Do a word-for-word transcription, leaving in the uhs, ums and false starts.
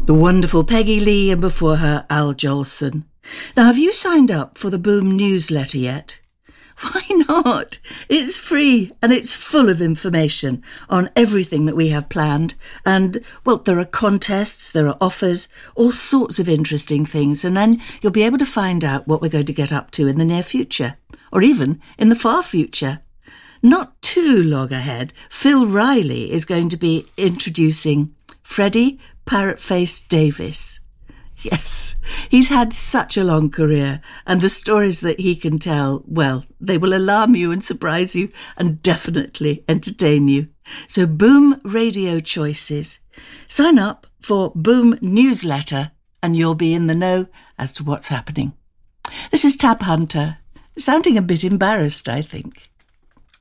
The wonderful Peggy Lee, and before her, Al Jolson. Now, have you signed up for the Boom newsletter yet? Why not? It's free and it's full of information on everything that we have planned. And, well, there are contests, there are offers, all sorts of interesting things. And then you'll be able to find out what we're going to get up to in the near future, or even in the far future. Not too long ahead, Phil Riley is going to be introducing Freddie Parrotface Davis. Yes, he's had such a long career, and the stories that he can tell, well, they will alarm you and surprise you and definitely entertain you. So Boom Radio Choices. Sign up for Boom Newsletter and you'll be in the know as to what's happening. This is Tab Hunter, sounding a bit embarrassed, I think.